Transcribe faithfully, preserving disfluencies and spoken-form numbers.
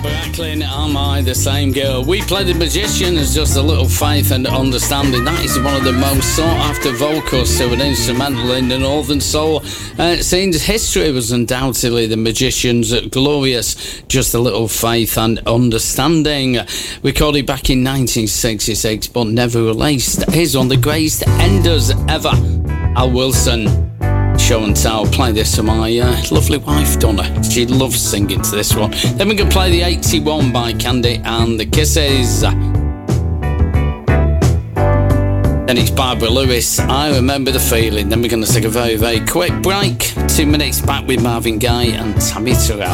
Bracklin, Am I the Same Girl? We played The Magician as Just a Little Faith and Understanding. That is one of the most sought after vocals to an instrumental in the Northern Soul uh, scene's history. Was undoubtedly The Magician's glorious Just a Little Faith and Understanding. Recorded back in nineteen sixty-six but never released. Here's one of the greatest enders ever. Al Wilson. Show and tell. Play this to my uh, lovely wife Donna. She loves singing to this one. Then we're going to play the eighty-one by Candy and the Kisses. Then it's Barbara Lewis, I Remember the Feeling. Then we're going to take a very very quick break. Two minutes back with Marvin Gaye and Tammy Terrell.